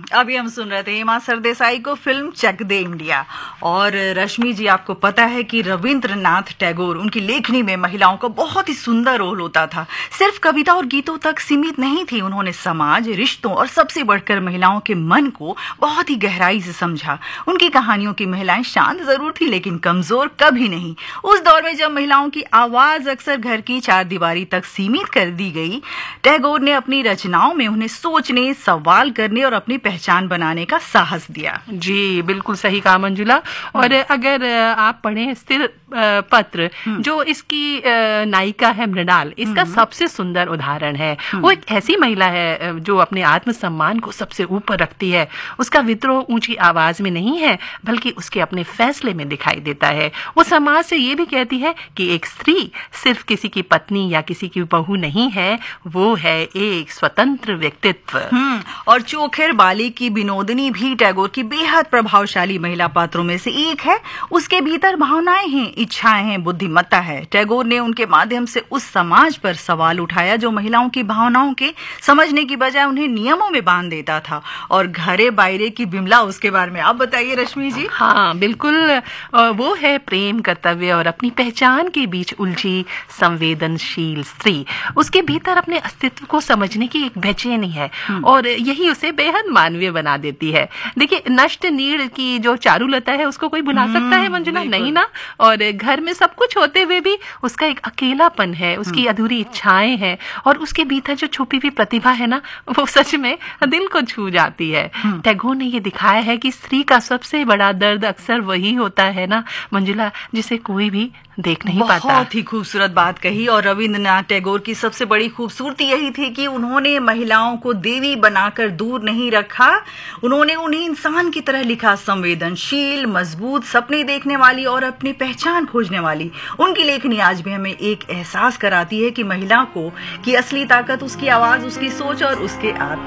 अभी हम सुन रहे थे हेमा सरदेसाई को फिल्म चक दे इंडिया। और रश्मि जी, आपको पता है कि रविंद्रनाथ टैगोर, उनकी लेखनी में महिलाओं का बहुत ही सुंदर रोल होता था। सिर्फ कविता और गीतों तक सीमित नहीं थी, उन्होंने समाज, रिश्तों और सबसे बढ़कर महिलाओं के मन को बहुत ही गहराई से समझा। उनकी कहानियों की महिलाएं शांत जरूर थी, लेकिन कमजोर कभी नहीं। उस दौर में जब महिलाओं की आवाज अक्सर घर की चारदीवारी तक सीमित कर दी गई, टैगोर ने अपनी रचनाओं में उन्हें सोचने, सवाल करने और अपनी पहचान बनाने का साहस दिया। जी बिल्कुल सही कहा मंजुला। और अगर आप पढ़ें स्थिर पत्र, जो इसकी नायिका है मृणाल, इसका सबसे सुंदर उदाहरण है। वो एक ऐसी महिला है जो अपने आत्मसम्मान को सबसे ऊपर रखती है। उसका विद्रोह ऊंची आवाज में नहीं है, बल्कि उसके अपने फैसले में दिखाई देता है। वो समाज से ये भी कहती है कि एक स्त्री सिर्फ किसी की पत्नी या किसी की बहू नहीं है, वो है एक स्वतंत्र व्यक्तित्व। और चोखेर बाली की विनोदिनी भी टैगोर की बेहद प्रभावशाली महिला पात्रों में से एक है। उसके भीतर भावनाएं हैं, इच्छाएं हैं, बुद्धिमत्ता है। टैगोर ने उनके माध्यम से उस समाज पर सवाल उठाया जो महिलाओं की भावनाओं के समझने की बजाय उन्हें नियमों में बांध देता था। और घरे बायरे की बिमला, उसके बारे में आप बताइए रश्मि जी। हाँ बिल्कुल, वो है प्रेम, कर्तव्य और अपनी पहचान के बीच उलझी संवेदनशील स्त्री। उसके भीतर अपने अस्तित्व को समझने की एक बेचैनी है, और यही उसे बेहद मानवीय बना देती है। देखिए, नष्ट नीड़ की जो चारुलता है, उसको कोई भुला सकता है मंजुला? नहीं ना। और घर में सब कुछ होते हुए भी उसका एक अकेलापन है, उसकी अधूरी इच्छाएं हैं, और उसके भीतर जो छुपी हुई प्रतिभा है ना, वो सच में दिल को छू जाती है। टैगोर ने ये दिखाया है कि स्त्री का सबसे बड़ा दर्द अक्सर वही होता है ना मंजुला, जिसे कोई भी देख नहीं पाता। बहुत ही खूबसूरत बात कही। और रविंद्रनाथ टैगोर की सबसे बड़ी खूबसूरती यही थी कि उन्होंने महिलाओं को देवी बनाकर दूर नहीं रखा, उन्होंने उन्हें इंसान की तरह लिखा, संवेदनशील, मजबूत, सपने देखने वाली और अपनी पहचान खोजने वाली। उनकी लेखनी आज भी हमें एक एहसास कराती है कि महिला को की असली ताकत उसकी आवाज, उसकी सोच और उसके आत्म